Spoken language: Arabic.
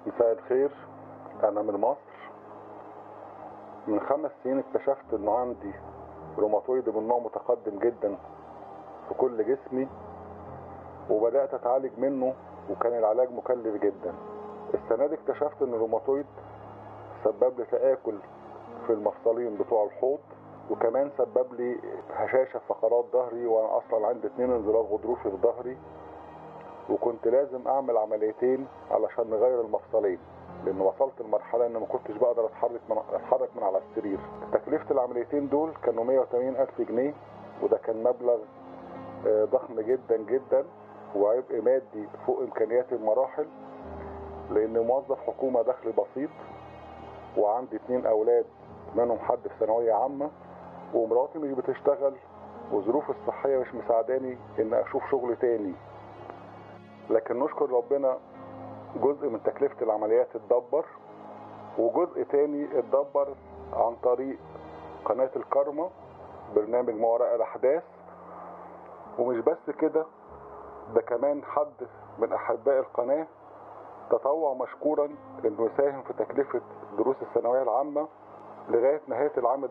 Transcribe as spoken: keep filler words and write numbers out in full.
مساء الخير. أنا من مصر. من خمس سنين اكتشفت إنه عندي روماتويد من نوع متقدم جدا في كل جسمي، وبدأت أتعالج منه وكان العلاج مكلف جدا. السنة دي اكتشفت إن الروماتويد سبب لي تآكل في المفصلين بتوع الحوض، وكمان سبب لي هشاشة في فقرات ظهري، وأنا أصلا عندي اتنين انزلاق غضروفي في ظهري، وكنت لازم أعمل عمليتين علشان نغير المفصلين، لأن وصلت لمرحلة إن ما كنتش بقدر أتحرك من أتحرك من على السرير. تكلفة العمليتين دول كانوا مية وتمانين ألف جنيه، وده كان مبلغ ضخم جدا جدا وعبء مادي فوق إمكانياتي بمراحل، لأن موظف حكومة دخل بسيط، وعندي اتنين أولاد منهم حد في ثانوية عامة، ومراتي مش بتشتغل، وظروف الصحية مش مساعداني إن أشوف شغل تاني. لكن نشكر ربنا، جزء من تكلفة العمليات اتدبر، وجزء تاني اتدبر عن طريق قناة الكارما، برنامج ما وراء الأحداث. ومش بس كده، ده كمان حد من أحباء القناة تطوع مشكورا إنه يساهم في تكلفة دروس الثانوية العامة لغاية نهاية العام